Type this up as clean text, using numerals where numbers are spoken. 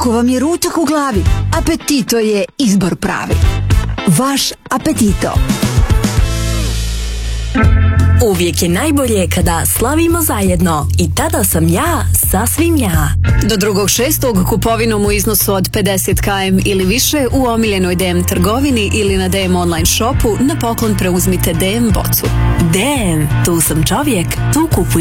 Ako vam je ručak u glavi, Apetito je izbor pravi. Vaš Apetito. Uvijek je najbolje kada slavimo zajedno i tada sam ja sasvim ja. Do 2.6. kupovinom u iznosu od 50 km ili više u omiljenoj DM trgovini ili na DM online shopu na poklon preuzmite DM bocu. DM, tu sam čovjek, tu kupujem.